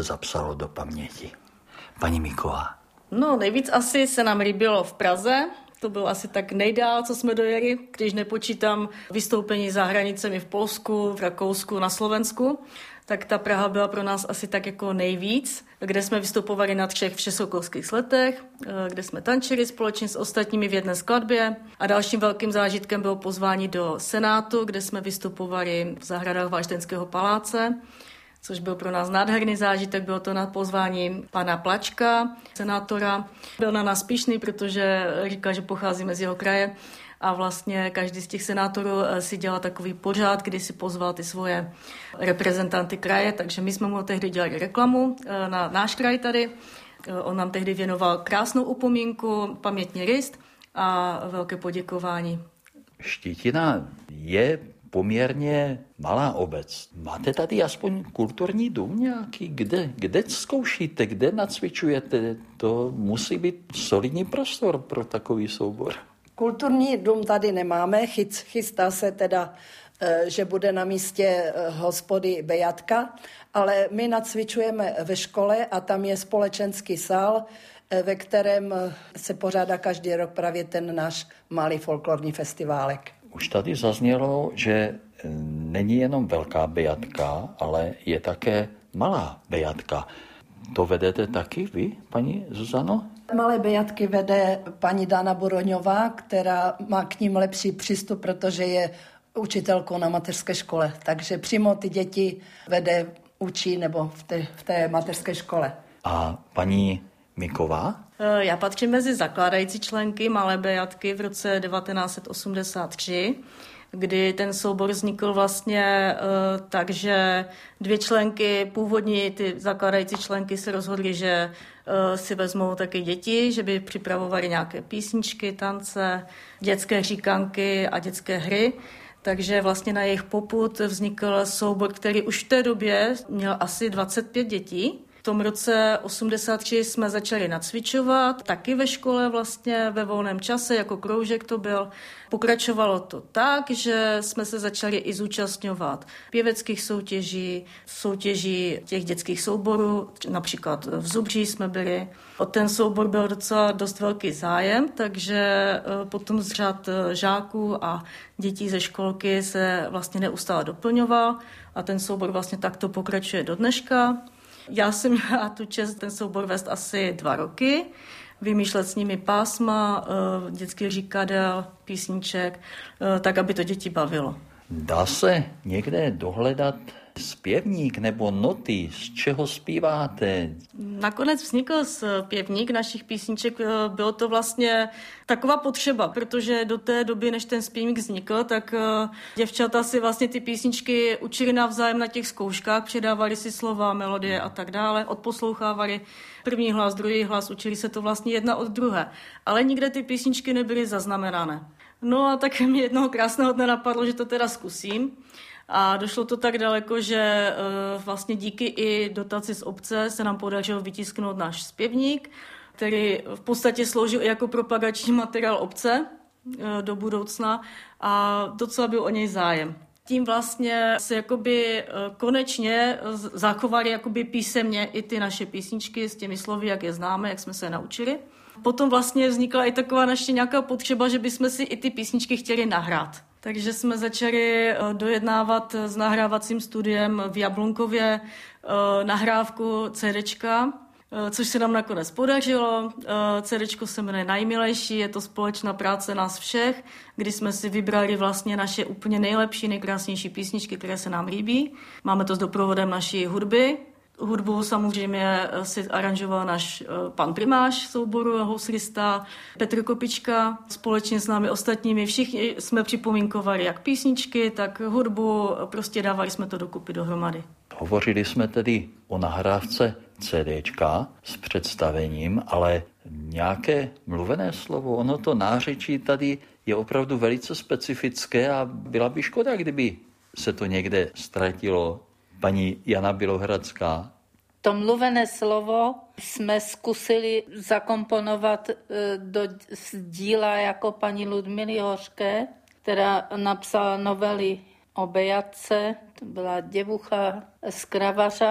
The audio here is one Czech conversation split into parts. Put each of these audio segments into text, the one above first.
zapsalo do paměti. Paní Miková. No, nejvíc asi se nám líbilo v Praze. To bylo asi tak nejdál, co jsme dojeli, když nepočítám vystoupení za hranicemi v Polsku, v Rakousku, na Slovensku. Tak ta Praha byla pro nás asi tak jako nejvíc, kde jsme vystupovali na 3 všesokolských sletech, kde jsme tančili společně s ostatními v jedné skladbě. A dalším velkým zážitkem bylo pozvání do Senátu, kde jsme vystupovali v zahradách Valštejnského paláce, což byl pro nás nádherný zážitek. Bylo to na pozvání pana Plačka, senátora. Byl na nás pyšný, protože říkal, že pocházíme z jeho kraje. A vlastně každý z těch senátorů si dělal takový pořád, kdy si pozval ty svoje reprezentanty kraje, takže my jsme mu tehdy dělali reklamu na náš kraj tady. On nám tehdy věnoval krásnou upomínku, pamětní list a velké poděkování. Štětina je poměrně malá obec. Máte tady aspoň kulturní dům nějaký? Kde zkoušíte, kde nacvičujete? To musí být solidní prostor pro takový soubor. Kulturní dům tady nemáme, chystá se teda, že bude na místě hospody Bejatka, ale my nacvičujeme ve škole a tam je společenský sál, ve kterém se pořádá každý rok právě ten náš malý folklorní festiválek. Už tady zaznělo, že není jenom velká Bejatka, ale je také malá Bejatka. To vedete taky vy, paní Zuzano? Malé Bejatky vede paní Dana Boroňová, která má k ním lepší přístup, protože je učitelkou na mateřské škole. Takže přímo ty děti vede, učí nebo v té mateřské škole. A paní Miková? Já patřím mezi zakládající členky Malé Bejatky v roce 1983, kdy ten soubor vznikl vlastně tak, že 2 členky, původní ty zakládající členky se rozhodly, že si vezmou taky děti, že by připravovali nějaké písničky, tance, dětské říkanky a dětské hry. Takže vlastně na jejich popud vznikl soubor, který už v té době měl asi 25 dětí. V tom roce 83 jsme začali nacvičovat, taky ve škole vlastně ve volném čase, jako kroužek to byl. Pokračovalo to tak, že jsme se začali i zúčastňovat pěveckých soutěží těch dětských souborů, například v Zubří jsme byli. O ten soubor byl docela dost velký zájem, takže potom z řad žáků a dětí ze školky se vlastně neustále doplňoval a ten soubor vlastně takto pokračuje do dneška. Já jsem měla tu čest ten soubor vést asi 2 roky, vymýšlet s nimi pásma, dětských říkadel, písniček, tak, aby to děti bavilo. Dá se někde dohledat zpěvník nebo noty, z čeho zpíváte? Nakonec vznikl zpěvník našich písniček. Bylo to vlastně taková potřeba, protože do té doby, než ten zpěvník vznikl, tak děvčata si vlastně ty písničky učili navzájem na těch zkouškách, předávali si slova, melodie a tak dále, odposlouchávali první hlas, druhý hlas, učili se to vlastně jedna od druhé. Ale nikde ty písničky nebyly zaznamenané. No a tak mi jednoho krásného dne napadlo, že to teda zkusím. A došlo to tak daleko, že vlastně díky i dotaci z obce se nám podařilo vytisknout náš zpěvník, který v podstatě sloužil i jako propagační materiál obce do budoucna a docela byl o něj zájem. Tím vlastně se jakoby konečně zachovaly jakoby písemně i ty naše písničky s těmi slovy, jak je známe, jak jsme se je naučili. Potom vlastně vznikla i taková naše nějaká potřeba, že bychom si i ty písničky chtěli nahrát. Takže jsme začali dojednávat s nahrávacím studiem v Jablunkově nahrávku CDčka, což se nám nakonec podařilo. CDčko se jmenuje Najmilejší, je to společná práce nás všech, kdy jsme si vybrali vlastně naše úplně nejlepší, nejkrásnější písničky, které se nám líbí. Máme to s doprovodem naší hudby. Hudbu samozřejmě si aranžoval náš pan primář souboru, houslista Petr Kopička. Společně s námi ostatními všichni jsme připomínkovali jak písničky, tak hudbu, prostě dávali jsme to dokupy dohromady. Hovořili jsme tedy o nahrávce CDčka s představením, ale nějaké mluvené slovo, ono to nářečí tady je opravdu velice specifické a byla by škoda, kdyby se to někde ztratilo. Paní Jana Bělohradská. To mluvené slovo jsme zkusili zakomponovat do díla jako paní Ludmily Hořké, která napsala novely o Bejatce, to byla děvucha z Kravařa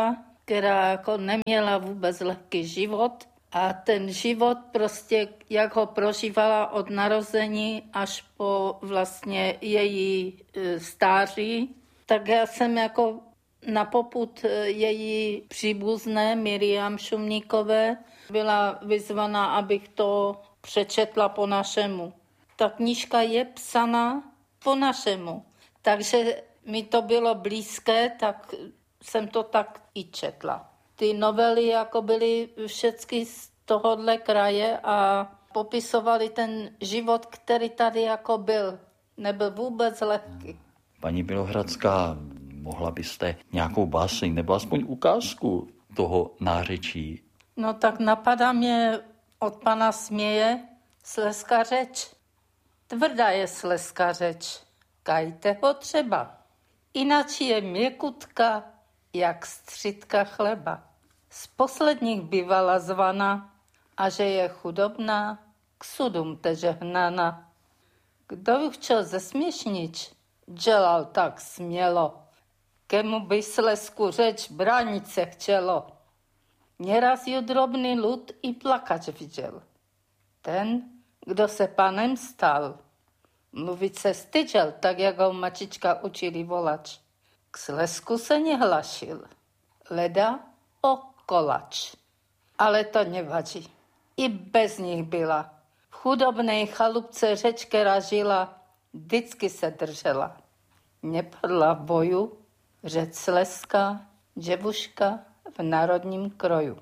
která jako neměla vůbec lehký život a ten život prostě, jak ho prožívala od narození až po vlastně její stáří, tak já jsem jako na popud její příbuzné Miriam Šumníkové byla vyzvaná, abych to přečetla po našemu. Ta knížka je psaná po našemu, takže mi to bylo blízké, tak jsem to tak i četla. Ty novely jako byly všechny z tohohle kraje a popisovali ten život, který tady jako byl. Nebyl vůbec lehký. Paní Bělohradská, mohla byste nějakou báseň nebo aspoň ukázku toho nářečí? No tak napadá mě od pana Směje slezská řeč. Tvrdá je slezská řeč, kajte ho třeba. Inač je měkutka, jak střídka chleba. Z posledních bývala zvaná, a že je chudobná, k sudům teže hnána. Kdo ju chtěl zesměšnič, dělal tak smělo. Kemu by slezsku řeč bránit se chtělo. Něraz ju drobný lud i plakač viděl. Ten, kdo se panem stal, mluvit se styděl, tak jak ho mačička učili volač. K slezsku se nehlašil, leda o kolač. Ale to nevadí. I bez nich byla. V chudobnej chalupce řeč, která žila, vždycky se držela. Nepadla v boju řeč slezská děvuška v národním kroju.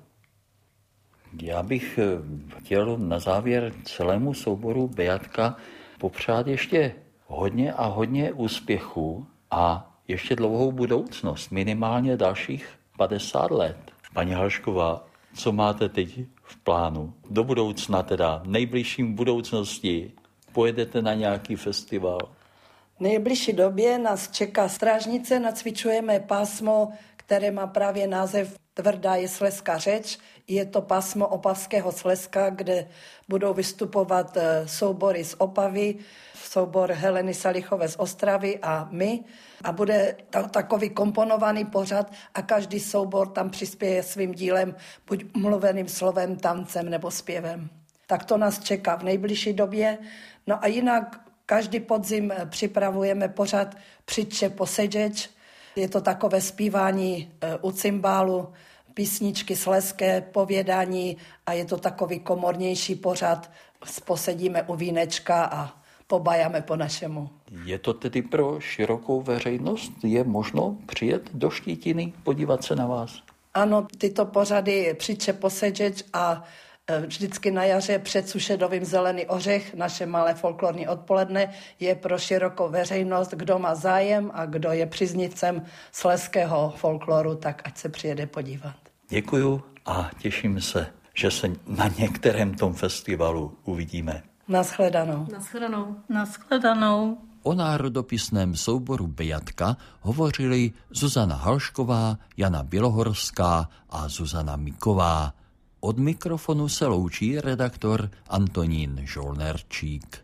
Já bych chtěl na závěr celému souboru Bejatka popřát ještě hodně a hodně úspěchů a ještě dlouhou budoucnost, minimálně dalších 50 let. Paní Halšková, co máte teď v plánu? Do budoucna teda, v nejbližším budoucnosti, pojedete na nějaký festival? V nejbližší době nás čeká strážnice, nacvičujeme pásmo, které má právě název Tvrdá je slezská řeč. Je to pásmo Opavského Slezska, kde budou vystupovat soubory z Opavy, soubor Heleny Salichové z Ostravy a my. A bude takový komponovaný pořad a každý soubor tam přispěje svým dílem, buď mluveným slovem, tancem nebo zpěvem. Tak to nás čeká v nejbližší době. No a jinak každý podzim připravujeme pořad Přijďte poseděč. Je to takové zpívání u cymbálu, písničky slezské, povědání a je to takový komornější pořad. Posedíme u vínečka a pobajáme po našemu. Je to tedy pro širokou veřejnost? Je možno přijet do Štítiny, podívat se na vás? Ano, tyto pořady Přijďte poseděč a vždycky na jaře před Sušedovým Zelený ořech, naše malé folklorní odpoledne, je pro širokou veřejnost, kdo má zájem a kdo je příznivcem slezského folkloru, tak ať se přijede podívat. Děkuju a těším se, že se na některém tom festivalu uvidíme. Naschledanou. Naschledanou. Naschledanou. O národopisném souboru Bejatka hovořili Zuzana Halšková, Jana Bělohorská a Zuzana Miková. Od mikrofonu se loučí redaktor Antonín Žolnerčík.